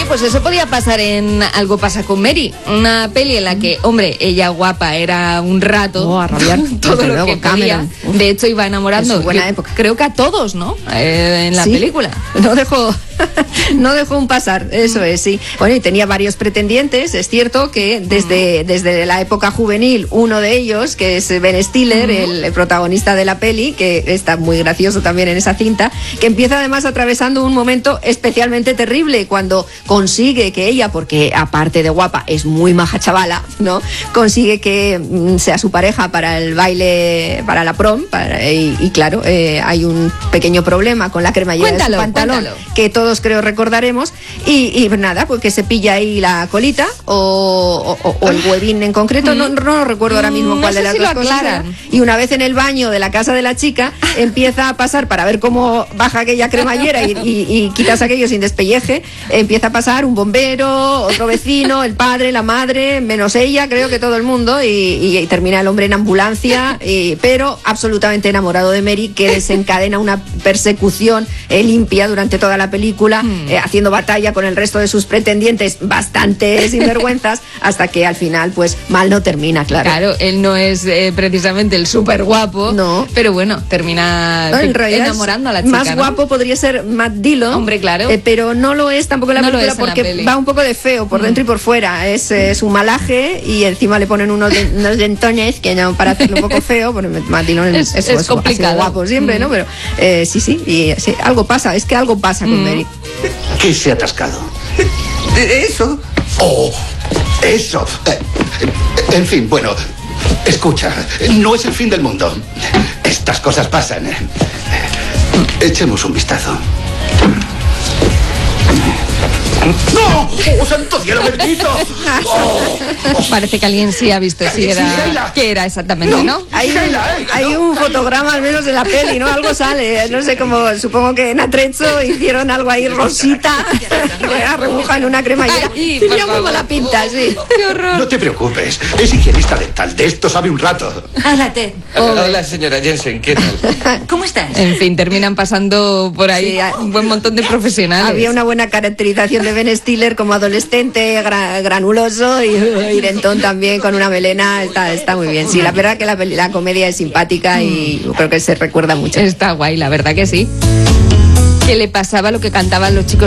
pues eso podía pasar en Algo pasa con Mary, una peli en la que, hombre, ella guapa era un rato, a rabiar. todo lo que podía. De hecho, iba enamorando, en su buena época. Creo que a todos, ¿no? En la película. No dejó un pasar, eso es, sí. Bueno, y tenía varios pretendientes, es cierto que desde la época juvenil, uno de ellos, que es Ben Stiller, el protagonista de la peli, que está muy gracioso también en esa cinta, que empieza además atravesando un momento especialmente terrible cuando consigue que ella, porque aparte de guapa es muy maja chavala, ¿no? Consigue que sea su pareja para el baile, para la prom, y claro, hay un pequeño problema con la cremallera de su pantalón, que todos creo recordaremos, y nada, pues que se pilla ahí la colita o el huevín en concreto, no recuerdo ahora mismo cuál de las dos cosas era. Y una vez en el baño de la casa de la chica empieza a pasar para ver cómo baja aquella cremallera y quitas aquello sin despelleje, empieza a pasar un bombero, otro vecino, el padre, la madre, menos ella, creo que todo el mundo, y termina el hombre en ambulancia, pero absolutamente enamorado de Mary, que desencadena una persecución limpia durante toda la película, haciendo batalla con el resto de sus pretendientes bastante sinvergüenzas, hasta que al final pues mal no termina, claro. Claro, él no es precisamente el súper guapo, no, pero bueno, termina enamorando a la chica. Más guapo podría ser Matt Dillon, hombre, claro, pero no lo es tampoco en la película, porque va un poco de feo por dentro y por fuera, es un malaje, y encima le ponen unos dentones que no, para hacerlo un poco feo, porque Matt Dillon es complicado, guapo siempre, ¿no? Pero sí, algo pasa, es que algo pasa con Mary. ¿Qué se ha atascado? ¿Eso? ¡Oh! ¡Eso! En fin, bueno, escucha, no es el fin del mundo. Estas cosas pasan. Echemos un vistazo. ¡No! ¡Oh, santo cielo bendito! Oh. Parece que alguien sí ha visto qué era exactamente, ¿no? Hay un fotograma al menos de la peli, ¿no? Algo sale, no sé cómo, supongo que en Atrezo hicieron algo ahí rosita, rebuja en una cremallera. Mira cómo la pinta, sí. ¡Qué horror! No te preocupes, es higienista dental, de esto sabe un rato. Hola, Ted. Hola, señora Jensen, ¿qué tal? ¿Cómo estás? En fin, terminan pasando por ahí un buen montón de profesionales. Había una buena caracterización de Ben Stiller como adolescente, granuloso, y Dentón también con una melena, está muy bien. Sí, la verdad que la comedia es simpática y creo que se recuerda mucho. Está guay, la verdad que sí. ¿Qué le pasaba a lo que cantaban los chicos